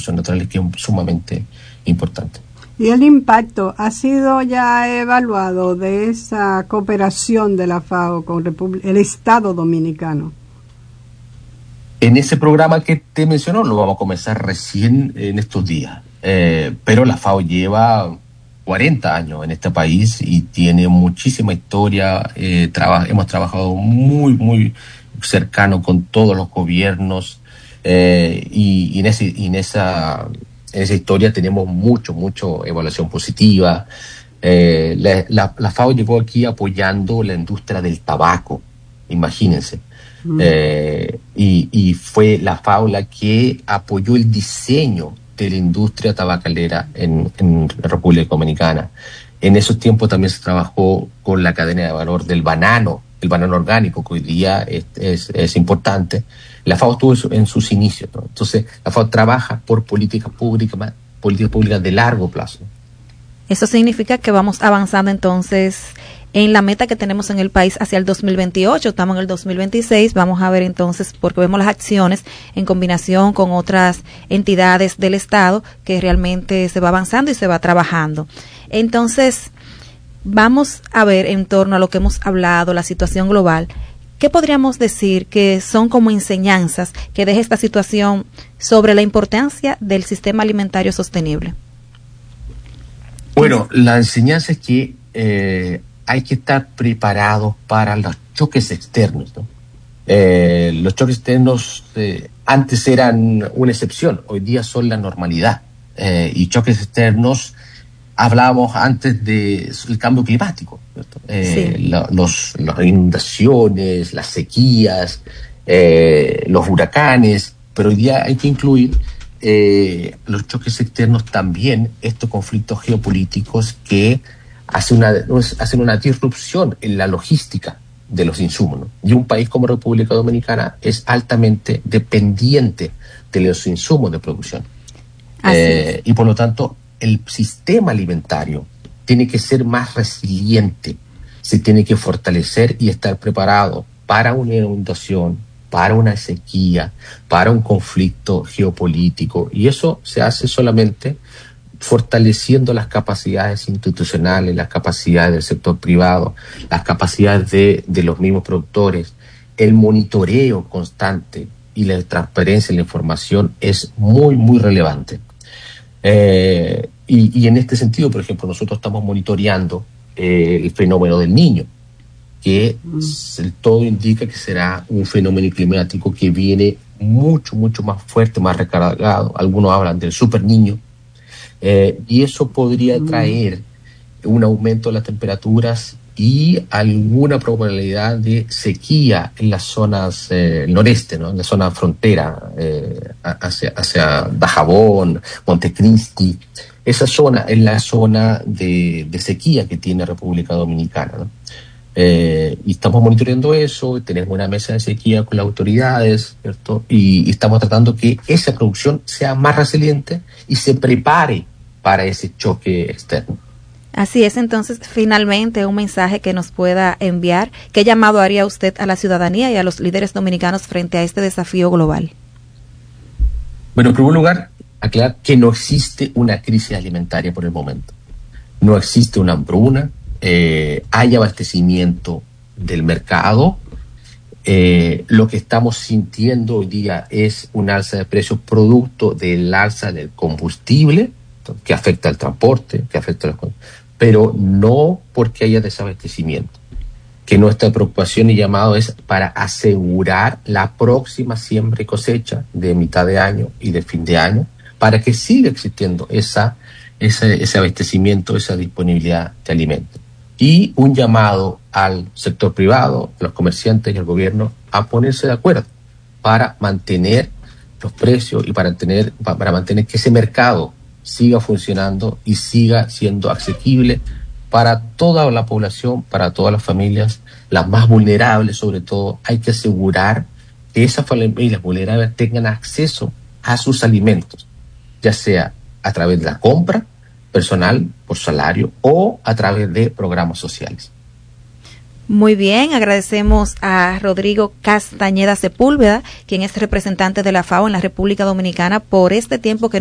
recursos naturales, que es sumamente importante. ¿Y el impacto ha sido ya evaluado de esa cooperación de la FAO con el Estado Dominicano? En ese programa que te mencionó lo vamos a comenzar recién en estos días, pero la FAO lleva 40 años en este país y tiene muchísima historia. Hemos trabajado muy cercano con todos los gobiernos, y en esa historia tenemos mucho evaluación positiva. La FAO llegó aquí apoyando la industria del tabaco, imagínense. Y fue la FAO la que apoyó el diseño de la industria tabacalera en la República Dominicana. En esos tiempos también se trabajó con la cadena de valor del banano, el banano orgánico, que hoy día es importante. La FAO estuvo en sus inicios, ¿no? Entonces, la FAO trabaja por políticas públicas de largo plazo. Eso significa que vamos avanzando entonces en la meta que tenemos en el país hacia el 2028. Estamos en el 2026, vamos a ver entonces, porque vemos las acciones en combinación con otras entidades del Estado, que realmente se va avanzando y se va trabajando. Entonces, vamos a ver en torno a lo que hemos hablado, la situación global. ¿Qué podríamos decir que son como enseñanzas que deja esta situación sobre la importancia del sistema alimentario sostenible? Bueno, la enseñanza es que hay que estar preparados para los choques externos, ¿no? Los choques externos antes eran una excepción, hoy día son la normalidad. Y choques externos, hablábamos antes del cambio climático, ¿cierto? Sí. Las inundaciones, las sequías, los huracanes, pero hoy día hay que incluir los choques externos también, estos conflictos geopolíticos que hacen una disrupción en la logística de los insumos, ¿no? Y un país como República Dominicana es altamente dependiente de los insumos de producción. Y por lo tanto, el sistema alimentario tiene que ser más resiliente, se tiene que fortalecer y estar preparado para una inundación, para una sequía, para un conflicto geopolítico. Y eso se hace solamente fortaleciendo las capacidades institucionales, las capacidades del sector privado, las capacidades de los mismos productores. El monitoreo constante y la transparencia en la información es muy relevante. Y en este sentido, por ejemplo, nosotros estamos monitoreando el fenómeno del Niño, que todo indica que será un fenómeno climático que viene mucho más fuerte, más recargado. Algunos hablan del super Niño, y eso podría traer un aumento de las temperaturas y alguna probabilidad de sequía en las zonas noreste, ¿no? En la zona frontera, hacia Dajabón, Montecristi. Esa zona es la zona de sequía que tiene República Dominicana, ¿no? Y estamos monitoreando eso, tenemos una mesa de sequía con las autoridades, ¿cierto? Y estamos tratando que esa producción sea más resiliente y se prepare para ese choque externo. Así es. Entonces, finalmente, un mensaje que nos pueda enviar. ¿Qué llamado haría usted a la ciudadanía y a los líderes dominicanos frente a este desafío global? Bueno, en primer lugar, aclarar que no existe una crisis alimentaria por el momento. No existe una hambruna. Hay abastecimiento del mercado. Lo que estamos sintiendo hoy día es un alza de precios producto del alza del combustible, que afecta al transporte, pero no porque haya desabastecimiento. Que nuestra preocupación y llamado es para asegurar la próxima siembra y cosecha de mitad de año y de fin de año, para que siga existiendo ese abastecimiento, esa disponibilidad de alimentos. Y un llamado al sector privado, a los comerciantes y al gobierno a ponerse de acuerdo para mantener los precios y para mantener que ese mercado siga funcionando y siga siendo asequible para toda la población, para todas las familias, las más vulnerables sobre todo. Hay que asegurar que esas familias vulnerables tengan acceso a sus alimentos, ya sea a través de la compra personal por salario o a través de programas sociales. Muy bien, agradecemos a Rodrigo Castañeda Sepúlveda, quien es representante de la FAO en la República Dominicana, por este tiempo que